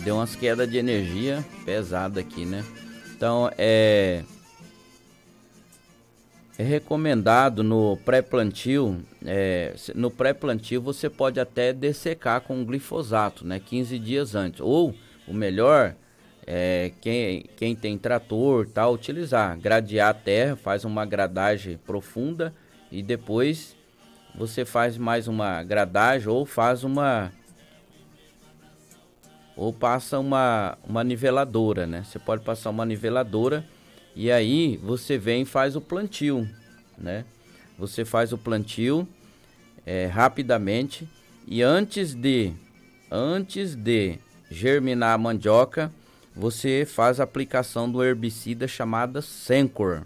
deu umas quedas de energia pesada aqui, né? Então é recomendado no pré-plantio, no pré-plantio você pode até dessecar com glifosato, né? 15 dias antes. Ou, o melhor, quem tem trator, tá, utilizar, gradear a terra, faz uma gradagem profunda e depois você faz mais uma gradagem ou passa uma niveladora, né? Você pode passar uma niveladora e aí você vem e faz o plantio, né? Você faz o plantio rapidamente e antes de germinar a mandioca, você faz a aplicação do herbicida chamada Sencor.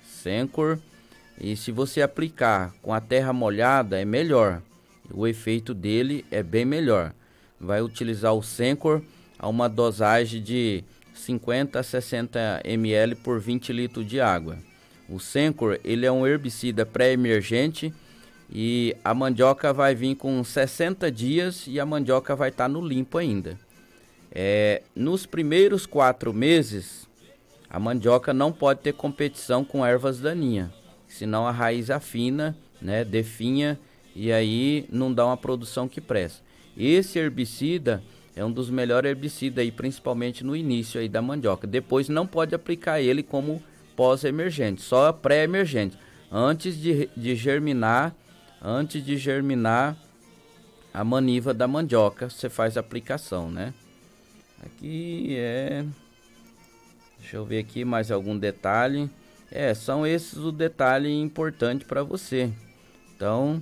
E se você aplicar com a terra molhada é melhor. O efeito dele é bem melhor. Vai utilizar o Sencor a uma dosagem de 50 a 60 ml por 20 litros de água. O Sencor, ele é um herbicida pré-emergente e a mandioca vai vir com 60 dias e a mandioca vai estar no limpo ainda. Nos primeiros 4 meses, a mandioca não pode ter competição com ervas daninhas, senão a raiz afina, né, definha e aí não dá uma produção que presta. Esse herbicida é um dos melhores herbicidas aí, principalmente no início aí da mandioca. Depois não pode aplicar ele como pós-emergente, só pré-emergente. Antes de germinar a maniva da mandioca, você faz a aplicação, né? Aqui deixa eu ver aqui mais algum detalhe. São esses os detalhes importantes para você. Então,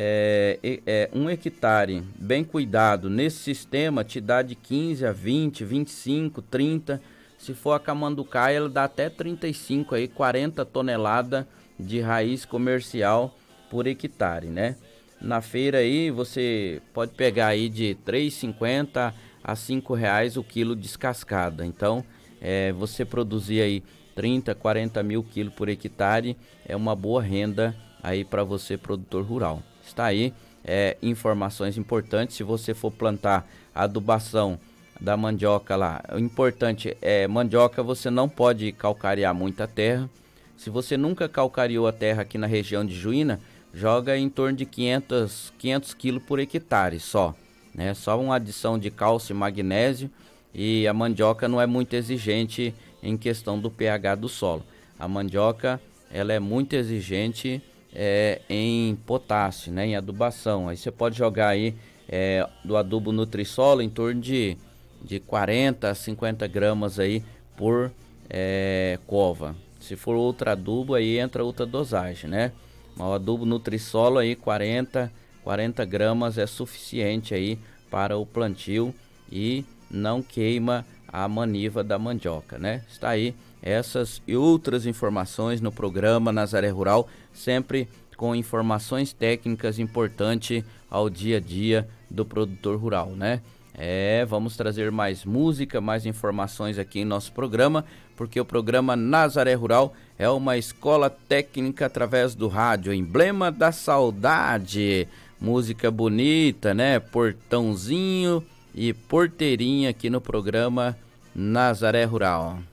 1 hectare bem cuidado nesse sistema te dá de 15 a 20, 25, 30. Se for a camanducaia, ela dá até 35 aí, 40 toneladas de raiz comercial por hectare, né? Na feira aí você pode pegar aí de R$3,50 a R$5 o quilo descascada. Então, você produzir aí 30, 40 mil quilos por hectare é uma boa renda aí para você, produtor rural. Está aí informações importantes. Se você for plantar adubação da mandioca lá, o importante mandioca você não pode calcarear muita terra. Se você nunca calcareou a terra aqui na região de Juína, joga em torno de 500 quilos por hectare só, né? Só uma adição de cálcio e magnésio, e a mandioca não é muito exigente em questão do pH do solo. A mandioca ela é muito exigente em potássio, né? Em adubação. Aí você pode jogar aí do adubo Nutrisolo em torno de 40 a 50 gramas aí por cova. Se for outro adubo, aí entra outra dosagem, né? Mas o adubo Nutrisolo aí 40 gramas é suficiente aí para o plantio e não queima a maniva da mandioca, né? Está aí essas e outras informações no programa Nazaré Rural, sempre com informações técnicas importantes ao dia a dia do produtor rural, né? Vamos trazer mais música, mais informações aqui em nosso programa, porque o programa Nazaré Rural é uma escola técnica através do rádio, emblema da saudade, música bonita, né? Portãozinho e porteirinha aqui no programa Nazaré Rural.